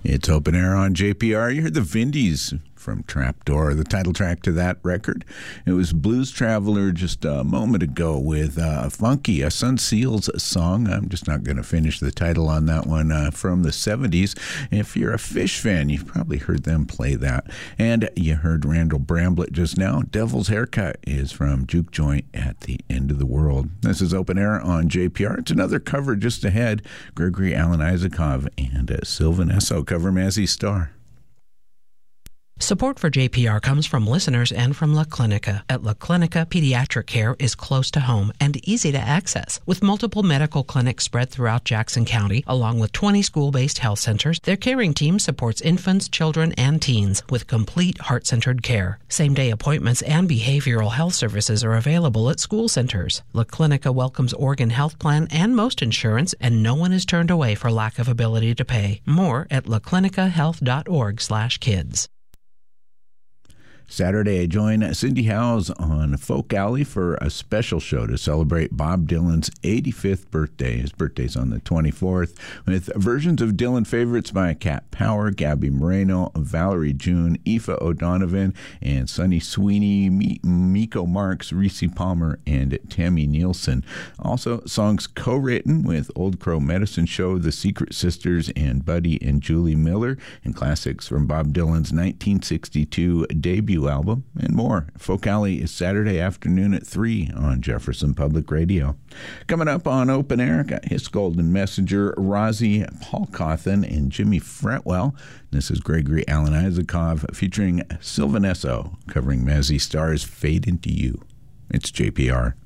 It's Open Air on JPR. You heard the Vindies from Trapdoor, the title track to that record. It was Blues Traveler just a moment ago with Funky, a Sun Seals song. I'm just not going to finish the title on that one, from the 70s. If you're a Fish fan, you've probably heard them play that. And you heard Randall Bramblett just now. Devil's Haircut is from Juke Joint at the End of the World. This is Open Air on JPR. It's another cover just ahead. Gregory Alan Isakov and Sylvan Esso cover Mazzy Star. Support for JPR comes from listeners and from La Clinica. At La Clinica, pediatric care is close to home and easy to access. With multiple medical clinics spread throughout Jackson County, along with 20 school-based health centers, their caring team supports infants, children, and teens with complete heart-centered care. Same-day appointments and behavioral health services are available at school centers. La Clinica welcomes Oregon Health Plan and most insurance, and no one is turned away for lack of ability to pay. More at laclinicahealth.org/kids. Saturday, I join Cindy Howes on Folk Alley for a special show to celebrate Bob Dylan's 85th birthday. His birthday's on the 24th, with versions of Dylan favorites by Cat Power, Gabby Moreno, Valerie June, Aoife O'Donovan, and Sonny Sweeney, Miko Marks, Reese Palmer, and Tammy Nielsen. Also, songs co-written with Old Crow Medicine Show, The Secret Sisters, and Buddy and Julie Miller, and classics from Bob Dylan's 1962 debut album, and more. Folk Alley is Saturday afternoon at 3 on Jefferson Public Radio. Coming up on Open Air, got His Golden Messenger, Rozzy, Paul Cawthon, and Jimmy Fretwell. This is Gregory Alan Isakov featuring Sylvan Esso covering Mazzy Star's Fade Into You. It's JPR.